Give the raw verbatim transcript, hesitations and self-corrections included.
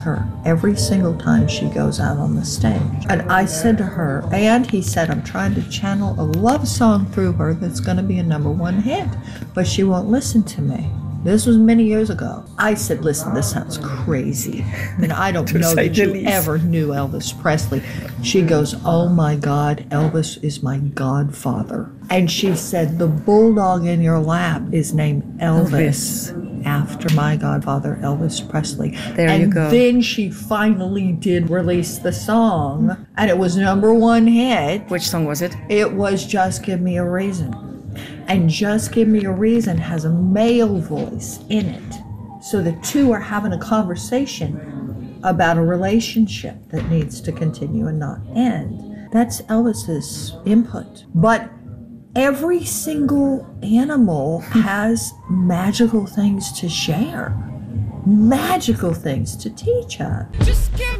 her every single time she goes out on the stage. And I said to her, and he said, I'm trying to channel a love song through her that's going to be a number one hit, but she won't listen to me. This was many years ago. I said, listen, this sounds crazy. I mean, I don't know that you ever knew Elvis Presley. She goes, oh my God, Elvis is my godfather. And she said, the bulldog in your lap is named Elvis. Elvis. After my godfather, Elvis Presley. There and you go. And then she finally did release the song, and it was number one hit. Which song was it? It was Just Give Me a Reason. And Just Give Me a Reason has a male voice in it. So the two are having a conversation about a relationship that needs to continue and not end. That's Elvis's input. But every single animal has magical things to share, magical things to teach us. Just give